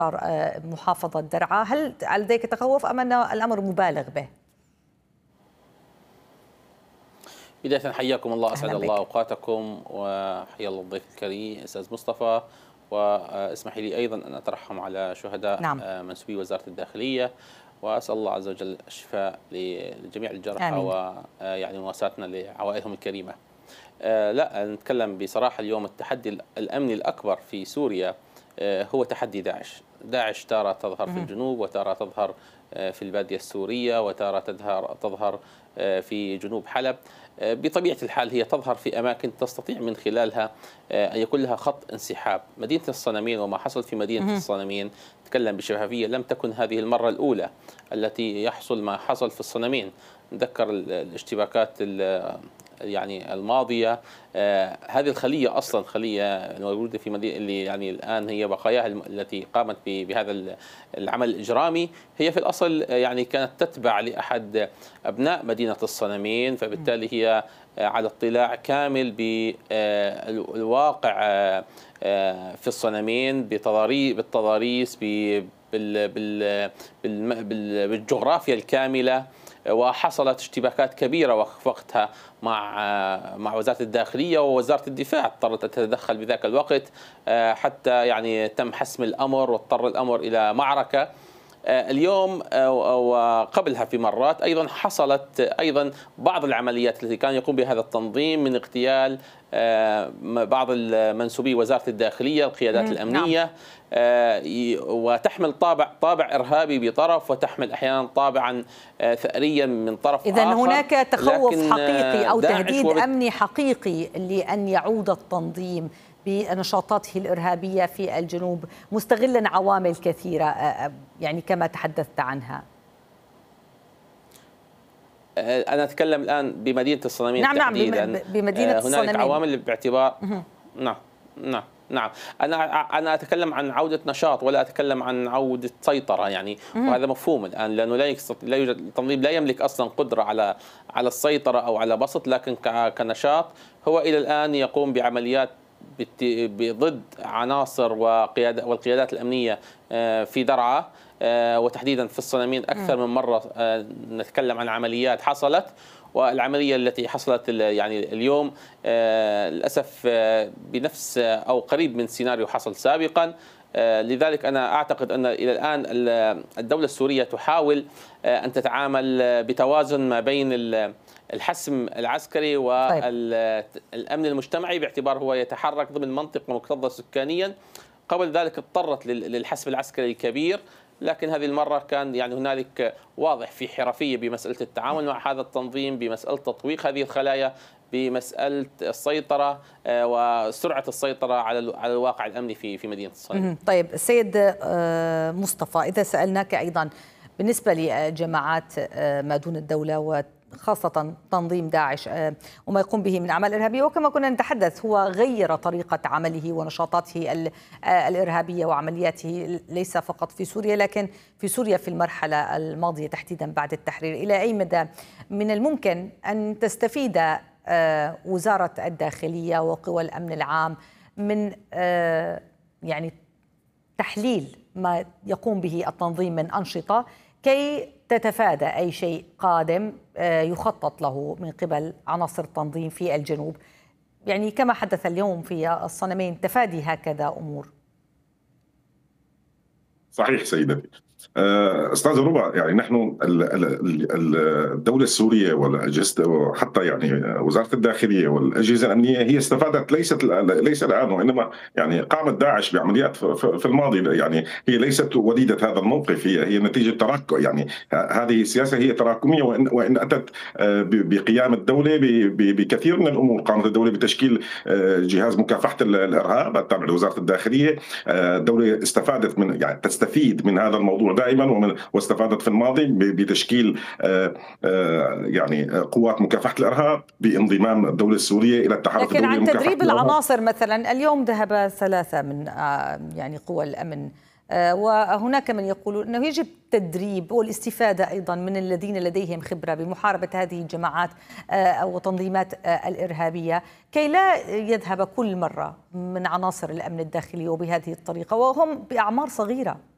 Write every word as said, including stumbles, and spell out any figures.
محافظة درعا، هل لديك تخوف أم أن الأمر مبالغ به؟ بداية حياكم الله، أسعد الله بك. أوقاتكم، وحيا الله الضيف الكريم أستاذ مصطفى. واسمحي لي أيضا أن أترحم على شهداء نعم. منسوبي وزارة الداخلية، وأسأل الله عز وجل الشفاء لجميع الجرحى ويعني مواساتنا لعوائلهم الكريمة. لا نتكلم بصراحة، اليوم التحدي الأمني الأكبر في سوريا هو تحدي داعش. داعش تارة تظهر في الجنوب، وتارة تظهر في البادية السورية، وتارة تظهر تظهر في جنوب حلب. بطبيعة الحال هي تظهر في أماكن تستطيع من خلالها أن يكون لها خط انسحاب. مدينة الصنمين وما حصل في مدينة الصنمين، نتكلم بشفافية، لم تكن هذه المرة الأولى التي يحصل ما حصل في الصنمين. نذكر الاشتباكات يعني الماضية. آه هذه الخلية أصلا خلية موجودة في مدينة اللي يعني الآن هي بقاياها التي قامت بهذا العمل الإجرامي، هي في الأصل يعني كانت تتبع لأحد أبناء مدينة الصنمين، فبالتالي هي على اطلاع كامل بالواقع في الصنمين، بالتضاريس، بالجغرافيا الكاملة. وحصلت اشتباكات كبيرة وقتها مع مع وزارة الداخلية، ووزارة الدفاع اضطرت تتدخل بذاك الوقت، حتى يعني تم حسم الأمر واضطر الأمر إلى معركة. اليوم وقبلها في مرات أيضا حصلت أيضا بعض العمليات التي كان يقوم بهذا التنظيم من اغتيال بعض المنسوبي وزارة الداخلية، القيادات الأمنية. نعم. وتحمل طابع طابع إرهابي بطرف، وتحمل أحيانا طابعا ثأريا من طرف آخر. إذن هناك تخوف حقيقي أو تهديد وبت... أمني حقيقي لأن يعود التنظيم بنشاطاته الإرهابية في الجنوب، مستغلا عوامل كثيرة يعني كما تحدثت عنها. أنا أتكلم الآن بمدينة الصنمين. نعم تحديدا. نعم بمدينة هناك الصنمين. هناك عوامل باعتبار. نعم نعم نعم أنا أنا أتكلم عن عودة نشاط، ولا أتكلم عن عودة سيطرة يعني. وهذا مفهوم الآن، لأنه لا لا يوجد التنظيم لا يملك أصلا قدرة على على السيطرة أو على بسط، لكن كنشاط هو إلى الآن يقوم بعمليات ضد عناصر وقيادة والقيادات الأمنية في درعا، وتحديدا في الصنمين. أكثر من مرة نتكلم عن عمليات حصلت، والعملية التي حصلت يعني اليوم للأسف بنفس أو قريب من سيناريو حصل سابقا. لذلك أنا أعتقد أن إلى الآن الدولة السورية تحاول أن تتعامل بتوازن ما بين الحسم العسكري والأمن المجتمعي، باعتبار هو يتحرك ضمن منطقة مكتظة سكانيا. قبل ذلك اضطرت للحسم العسكري الكبير، لكن هذه المرة كان يعني هنالك واضح في حرفية بمسألة التعامل مع هذا التنظيم، بمسألة تطويق هذه الخلايا، بمسألة السيطرة وسرعة السيطرة على على الواقع الأمني في في مدينة الصنمين. طيب السيد مصطفى، إذا سألناك أيضا بالنسبة لجماعات ما دون الدولة وخاصة تنظيم داعش وما يقوم به من أعمال إرهابية، وكما كنا نتحدث هو غير طريقة عمله ونشاطاته الإرهابية وعملياته ليس فقط في سوريا لكن في سوريا في المرحلة الماضية تحديدا بعد التحرير. إلى أي مدى من الممكن أن تستفيد وزارة الداخلية وقوى الأمن العام من يعني تحليل ما يقوم به التنظيم من أنشطة كي تتفادى أي شيء قادم يخطط له من قبل عناصر التنظيم في الجنوب، يعني كما حدث اليوم في الصنمين، تفادي هكذا أمور؟ صحيح سيدتي. استاذ ربا، يعني نحن الدوله السوريه والاجهزه وحتى يعني وزاره الداخليه والاجهزه الامنيه هي استفادت، ليست ليس الان وانما يعني قامت داعش بعمليات في الماضي، يعني هي ليست وليده هذا الموقف، هي هي نتيجه تراكم، يعني هذه السياسه هي تراكميه، وان وان اتت بقيام الدوله بكثير من الامور. قامت الدوله بتشكيل جهاز مكافحه الارهاب التابع لوزاره الداخليه. الدوله استفادت من يعني تستفيد من هذا الموضوع دائما، ومن واستفادت في الماضي بتشكيل يعني قوات مكافحة الإرهاب بانضمام الدولة السورية إلى التحالف الدولي لكن عن تدريب العناصر مثلا، اليوم ذهب ثلاثة من يعني قوى الأمن، وهناك من يقول أنه يجب تدريب والاستفادة أيضا من الذين لديهم خبرة بمحاربة هذه الجماعات أو تنظيمات الإرهابية، كي لا يذهب كل مرة من عناصر الأمن الداخلي وبهذه الطريقة وهم بأعمار صغيرة.